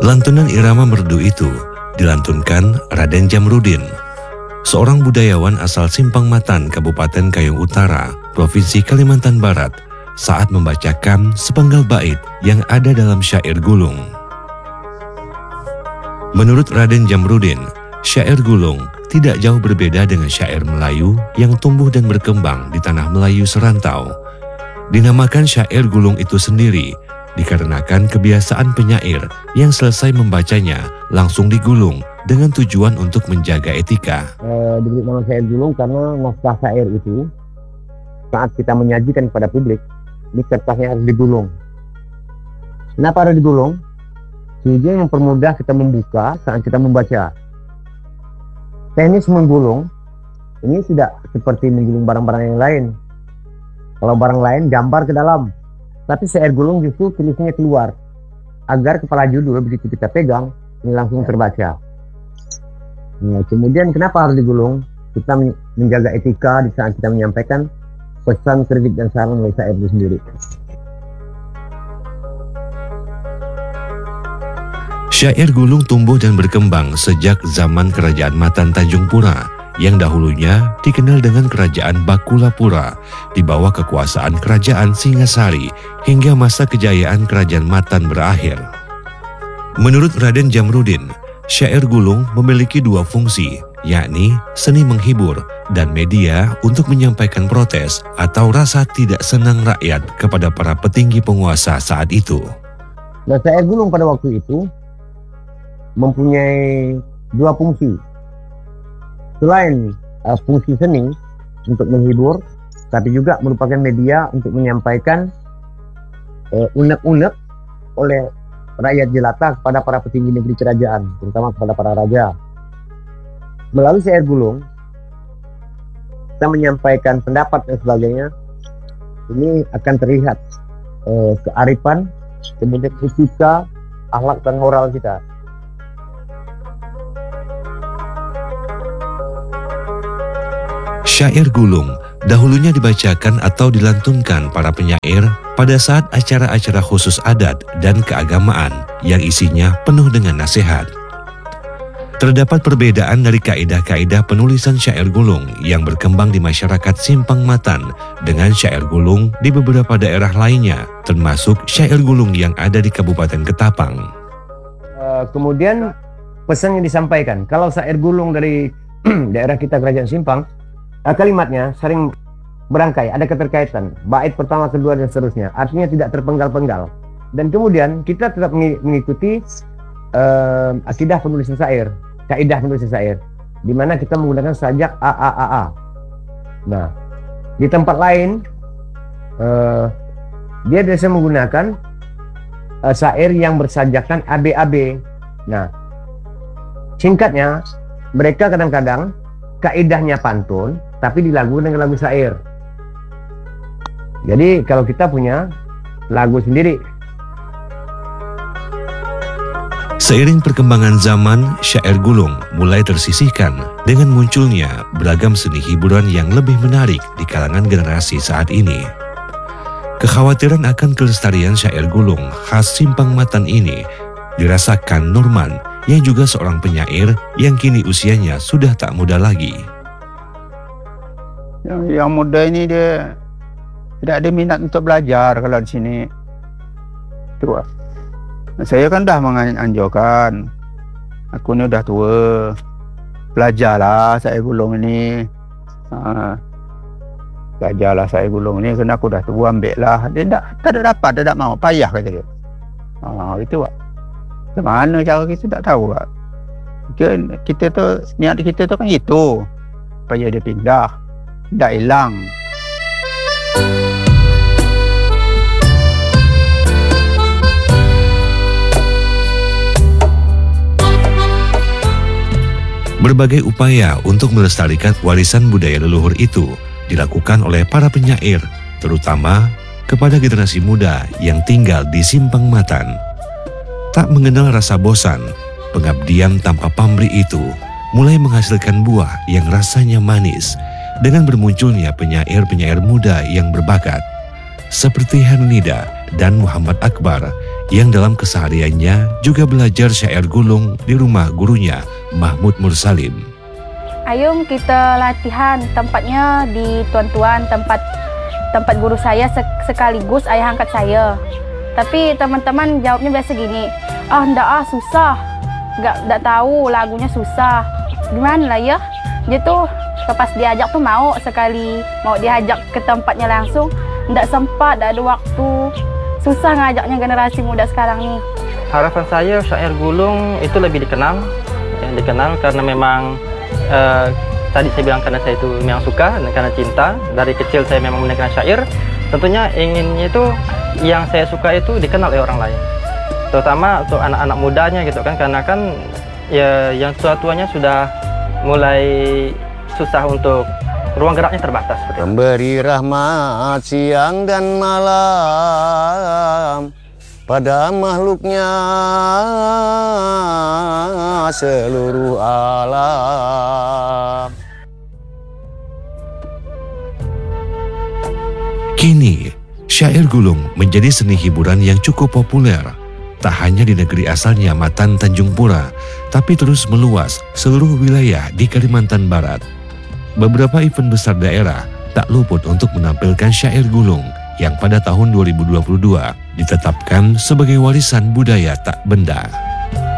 Lantunan irama merdu itu dilantunkan Raden Jamrudin, seorang budayawan asal Simpang Matan, Kabupaten Kayong Utara, Provinsi Kalimantan Barat, saat membacakan sepenggal bait yang ada dalam syair Gulung. Menurut Raden Jamrudin, syair Gulung tidak jauh berbeda dengan syair Melayu yang tumbuh dan berkembang di tanah Melayu serantau. Dinamakan syair Gulung itu sendiri dikarenakan kebiasaan penyair yang selesai membacanya langsung digulung dengan tujuan untuk menjaga etika. Diberi nama syair Gulung karena naskah syair itu saat kita menyajikan kepada publik, ini kertasnya harus digulung. Kenapa harus digulung? Tujuan mempermudah kita membuka saat kita membaca. Teknis menggulung ini tidak seperti menggulung barang-barang yang lain. Kalau barang lain gambar ke dalam, tapi syair Gulung justru tulisnya keluar agar kepala judul begitu kita pegang ini langsung terbaca. Nah, kemudian kenapa harus digulung? Kita menjaga etika di saat kita menyampaikan pesan, kritik, dan saran oleh syair itu sendiri. Syair Gulung tumbuh dan berkembang sejak zaman Kerajaan Matan Tanjung Pura yang dahulunya dikenal dengan Kerajaan Bakulapura di bawah kekuasaan Kerajaan Singasari hingga masa kejayaan Kerajaan Matan berakhir. Menurut Raden Jamrudin, syair Gulung memiliki dua fungsi, yakni seni menghibur dan media untuk menyampaikan protes atau rasa tidak senang rakyat kepada para petinggi penguasa saat itu. Nah, syair Gulung pada waktu itu mempunyai dua fungsi. Selain fungsi seni untuk menghibur, tapi juga merupakan media untuk menyampaikan unek-unek oleh rakyat jelata kepada para petinggi negeri kerajaan, terutama kepada para raja. Melalui syair Gulung, kita menyampaikan pendapat dan sebagainya. Ini akan terlihat kearifan, kemudian etika, akhlak dan moral kita. Syair Gulung dahulunya dibacakan atau dilantunkan para penyair pada saat acara-acara khusus adat dan keagamaan yang isinya penuh dengan nasihat. Terdapat perbedaan dari kaidah-kaidah penulisan syair Gulung yang berkembang di masyarakat Simpang Matan dengan syair Gulung di beberapa daerah lainnya, termasuk syair Gulung yang ada di Kabupaten Ketapang. Kemudian pesan yang disampaikan, kalau syair Gulung dari daerah kita Kerajaan Simpang, kalimatnya sering berangkai, ada keterkaitan, bait pertama, kedua, dan seterusnya. Artinya tidak terpenggal-penggal. Dan kemudian kita tetap mengikuti akidah penulisan syair, kaidah penulisan syair, di mana kita menggunakan sajak a. Nah, di tempat lain dia biasa menggunakan syair yang bersajakan ab. Nah, singkatnya mereka kadang-kadang kaidahnya pantun, tapi dilagu dengan lagu syair. Jadi kalau kita punya lagu sendiri. Seiring perkembangan zaman, syair Gulung mulai tersisihkan dengan munculnya beragam seni hiburan yang lebih menarik di kalangan generasi saat ini. Kekhawatiran akan kelestarian syair Gulung khas Simpang Matan ini dirasakan Nurman yang juga seorang penyair yang kini usianya sudah tak muda lagi. Yang muda ini dia tidak ada minat untuk belajar kalau di sini. Itu. Saya kan dah menganjurkan. Aku ni dah tua. Belajarlah syair Gulung ini. Belajarlah syair Gulung ini kerana aku dah tua, ambil lah. Dia tak ada dapat, dia tak mau, payah kata dia. Itu. Macam mana cara kita tak tahu. Kita tu, niat kita tu kan itu. Supaya dia pindah. Tak hilang. Berbagai upaya untuk melestarikan warisan budaya leluhur itu dilakukan oleh para penyair, terutama kepada generasi muda yang tinggal di Simpang Matan. Tak mengenal rasa bosan, pengabdian tanpa pamrih itu mulai menghasilkan buah yang rasanya manis dengan bermunculnya penyair-penyair muda yang berbakat seperti Hernida dan Muhammad Akbar yang dalam kesehariannya juga belajar syair gulung di rumah gurunya Mahmud Mursalim. Ayo kita latihan, tempatnya di Tuan-Tuan, tempat guru saya sekaligus ayah angkat saya. Tapi teman-teman jawabnya biasa gini, enggak susah, enggak tahu lagunya susah. Gimana lah ya? Dia tuh pas diajak tuh mau diajak ke tempatnya langsung, enggak sempat, enggak ada waktu. Susah ngajaknya generasi muda sekarang nih. Harapan saya syair gulung itu lebih dikenal karena memang tadi saya bilang karena saya itu memang suka dan karena cinta. Dari kecil saya memang mendengarkan syair. Tentunya inginnya itu yang saya suka itu dikenal oleh orang lain, terutama untuk anak-anak mudanya gitu kan, karena kan ya yang tua-tuanya sudah mulai susah untuk ruang geraknya terbatas. Memberi rahmat siang dan malam pada makhluknya seluruh alam. Kini, syair gulung menjadi seni hiburan yang cukup populer, tak hanya di negeri asalnya Matan Tanjung Pura, tapi terus meluas seluruh wilayah di Kalimantan Barat. Beberapa event besar daerah tak luput untuk menampilkan syair gulung yang pada tahun 2022 ditetapkan sebagai warisan budaya tak benda.